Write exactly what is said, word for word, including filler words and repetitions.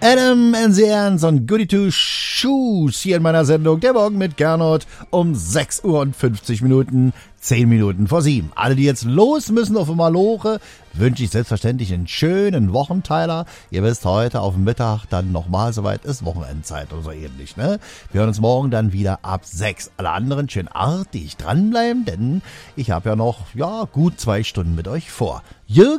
Adam and the Ants und Goody Two Shoes hier in meiner Sendung Der Morgen mit Gernot um sechs Uhr und fünfzig Minuten, zehn Minuten vor sieben. Alle, die jetzt los müssen auf Maloche, wünsche ich selbstverständlich einen schönen Wochenteiler. Ihr wisst, heute auf dem Mittag dann nochmal soweit ist Wochenendzeit oder so ähnlich, ne? Wir hören uns morgen dann wieder ab sechs. Alle anderen schön artig dranbleiben, denn ich habe ja noch, ja, gut zwei Stunden mit euch vor. Jürgen